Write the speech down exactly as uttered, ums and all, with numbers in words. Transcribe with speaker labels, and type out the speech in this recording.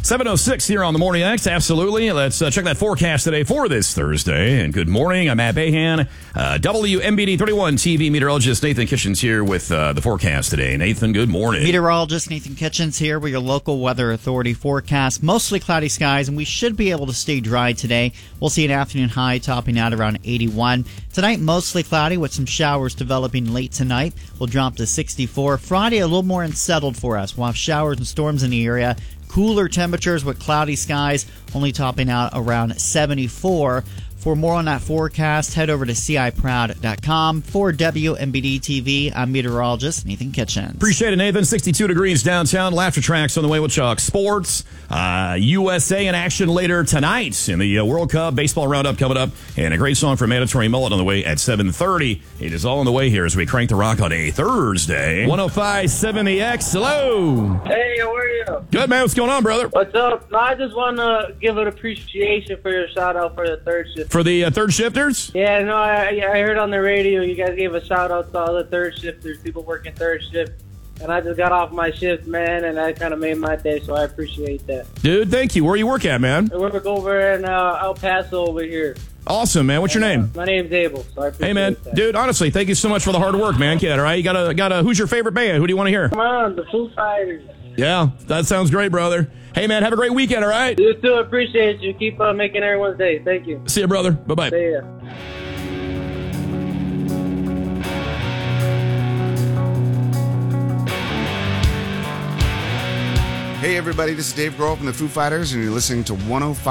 Speaker 1: seven oh six here on the Morning X. Absolutely. Let's uh, check that forecast today for this Thursday. And good morning. I'm Matt Bahan. Uh, W M B D thirty-one T V meteorologist Nathan Kitchens here with uh, the forecast today. Nathan, good morning.
Speaker 2: Meteorologist Nathan Kitchens here with your local weather authority forecast. Mostly cloudy skies, and we should be able to stay dry today. We'll see an afternoon high topping out around eighty-one. Tonight, mostly cloudy with some showers developing late tonight. We'll drop to sixty-four. Friday, a little more unsettled for us. We'll have showers and storms in the area. Cooler temperatures with cloudy skies, only topping out around seventy-four. For more on that forecast, head over to C I proud dot com. For W M B D T V, I'm meteorologist Nathan Kitchens.
Speaker 1: Appreciate it, Nathan. sixty-two degrees downtown. Laughter Tracks on the way with Chuck. Sports, uh, U S A in action later tonight in the uh, World Cup. Baseball roundup coming up. And a great song from Mandatory Mullet on the way at seven thirty. It is all on the way here as we crank the rock on a Thursday. one oh five point seven The X. Hello.
Speaker 3: Hey, how are you?
Speaker 1: Good, man. What's going on, brother?
Speaker 3: What's up? No, I just want to give an appreciation for your shout out for the third shift.
Speaker 1: For the uh, third shifters?
Speaker 3: Yeah, no, I, I heard on the radio you guys gave a shout out to all the third shifters, people working third shift. And I just got off my shift, man, and that kind of made my day, so I appreciate that.
Speaker 1: Dude, thank you. Where you work at, man?
Speaker 3: I work over in uh, El Paso over here.
Speaker 1: Awesome, man. What's your
Speaker 3: And,
Speaker 1: name?
Speaker 3: Uh, my name's Abel, so I appreciate
Speaker 1: Hey, man.
Speaker 3: that.
Speaker 1: Dude, honestly, thank you so much for the hard work, man, kid, all right? You got a, got a, who's your favorite band? Who do you want to hear?
Speaker 3: Come on, the Foo Fighters.
Speaker 1: Yeah, that sounds great, brother. Hey, man, have a great weekend, all right?
Speaker 3: You too, appreciate you. Keep uh, making everyone's day. Thank you.
Speaker 1: See you, brother. Bye-bye.
Speaker 3: See ya.
Speaker 4: Hey everybody, this is Dave Grohl from the Foo Fighters, and you're listening to one oh five.